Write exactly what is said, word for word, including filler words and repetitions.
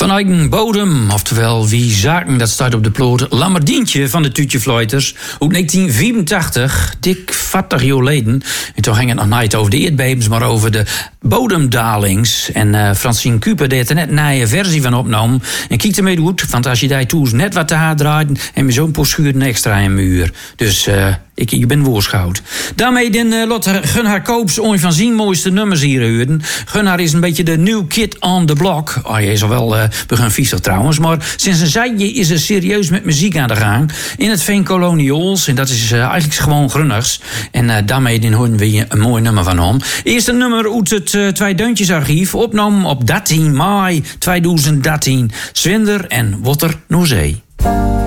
Van eigen bodem, oftewel wie zaken, dat staat op de ploot Lammerdientje van de Tuutjefluiters uit negentien vierentachtig, dik veertig jaar geleden. En toen ging het nog niet over de eerdbevens, maar over de bodemdalings. En uh, Francine Kuper deed er net een nieuwe versie van opgenomen. En kijk ermee goed, want als je die toes net wat te hard draait, en met zo'n paar schuren extra in muur. Dus uh, ik, ik ben woorschouwd. Daarmee dan uh, lot Gunnar Koops een van zijn mooiste nummers hier horen. Gunnar is een beetje de new kid on the block. Oh, hij is al wel uh, begin viezig trouwens, maar sinds een zijje is er serieus met muziek aan de gang. In het Veenkolonials, en dat is uh, eigenlijk gewoon Grunners. En uh, daarmee dan horen we een mooi nummer van hem. Eerst een nummer uit het uh, Twee Deuntjesarchief, opgenomen op dertien mei tweeduizend dertien. Zwinder en Wotter Noezee.